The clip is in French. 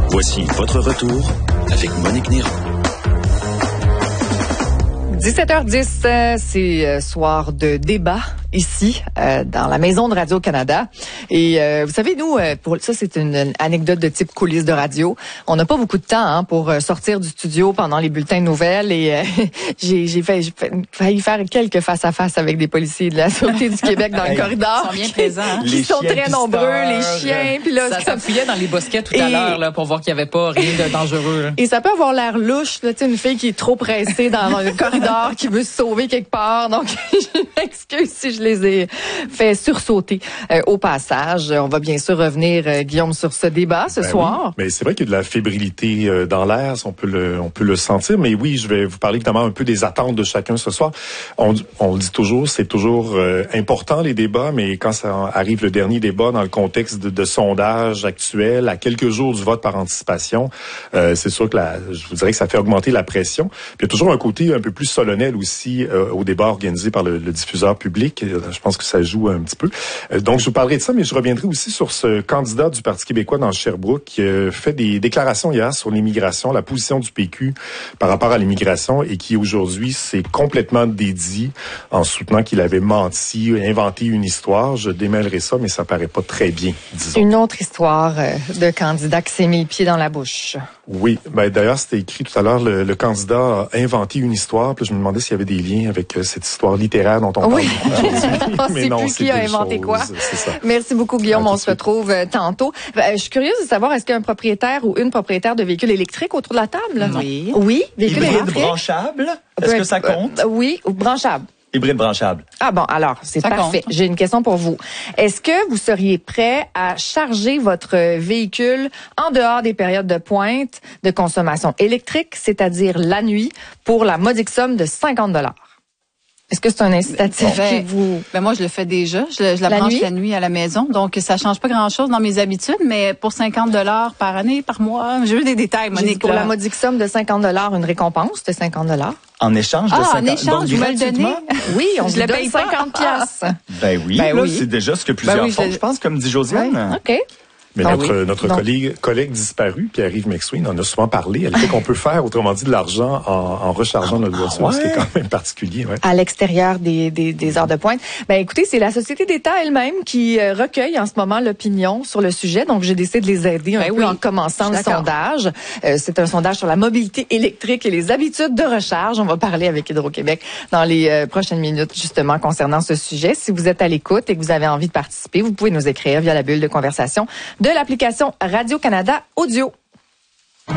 Voici votre retour avec Monique Néron. 17h10, c'est soir de débat ici, dans la maison de Radio-Canada. Et vous savez, nous, pour ça, c'est une anecdote de type coulisses de radio. On n'a pas beaucoup de temps pour sortir du studio pendant les bulletins de nouvelles. Et j'ai failli faire quelques face-à-face avec des policiers de la Sûreté du Québec dans le corridor. Ils sont bien présents. Hein? Qui sont très nombreux, les chiens. Puis là, ça s'appuyait dans les bosquets tout à l'heure là, pour voir qu'il n'y avait pas rien de dangereux. Là. Et ça peut avoir l'air louche, là, une fille qui est trop pressée dans le corridor, qui veut se sauver quelque part. Donc, je m'excuse si je les ai fait sursauter au passage. On va bien sûr revenir, Guillaume, sur ce débat ce soir. Oui. Mais c'est vrai qu'il y a de la fébrilité dans l'air, on peut le sentir. Mais oui, je vais vous parler évidemment un peu des attentes de chacun ce soir. On le dit toujours, c'est toujours important les débats, mais quand ça arrive le dernier débat dans le contexte de sondage actuel, à quelques jours du vote par anticipation, c'est sûr que je vous dirais que ça fait augmenter la pression. Puis il y a toujours un côté un peu plus solennel aussi au débat organisé par le diffuseur public. Je pense que ça joue un petit peu. Donc, je vous parlerai de ça, mais je reviendrai aussi sur ce candidat du Parti québécois dans Sherbrooke qui a fait des déclarations hier sur l'immigration, la position du PQ par rapport à l'immigration et qui aujourd'hui s'est complètement dédié en soutenant qu'il avait menti, inventé une histoire. Je démêlerai ça, mais ça paraît pas très bien, disons. Une autre histoire de candidat qui s'est mis les pieds dans la bouche. Oui, d'ailleurs, c'était écrit tout à l'heure, le candidat a inventé une histoire, puis je me demandais s'il y avait des liens avec cette histoire littéraire dont on parle aujourd'hui. On ne sait plus qui a inventé quoi. Merci beaucoup, Guillaume. On se retrouve tantôt. Je suis curieuse de savoir, est-ce qu'il y a un propriétaire ou une propriétaire de véhicules électriques autour de la table? Oui. Oui, véhicules électriques. Hybride branchable? Est-ce que ça compte? Oui, ou branchable. Hybride branchable. Ah bon, alors, c'est parfait. Compte. J'ai une question pour vous. Est-ce que vous seriez prêt à charger votre véhicule en dehors des périodes de pointe de consommation électrique, c'est-à-dire la nuit, pour la modique somme de 50 $? Est-ce que c'est un incitatif qui vous... moi, je le fais déjà. Je la branche la nuit à la maison. Donc, ça change pas grand-chose dans mes habitudes, mais pour 50 $ par année, par mois, j'ai eu des détails, Monique. Pour la modique somme de 50 $, une récompense de 50 $. En échange de 50 en échange, vous me le donnez? Oui, on je vous le donne paye 50 piastres. Oui, c'est déjà ce que plusieurs font, je pense, comme dit Josiane. OK. Mais notre collègue disparu, Pierre-Yves McSween, en a souvent parlé. Elle fait qu'on peut faire, autrement dit, de l'argent en rechargeant notre voiture, ce qui est quand même particulier. Ouais. À l'extérieur des heures de pointe. Écoutez, c'est la Société d'État elle-même qui recueille en ce moment l'opinion sur le sujet. Donc, j'ai décidé de les aider un peu en commençant le sondage. C'est un sondage sur la mobilité électrique et les habitudes de recharge. On va parler avec Hydro-Québec dans les prochaines minutes, justement, concernant ce sujet. Si vous êtes à l'écoute et que vous avez envie de participer, vous pouvez nous écrire via la bulle de conversation de l'application Radio-Canada Audio.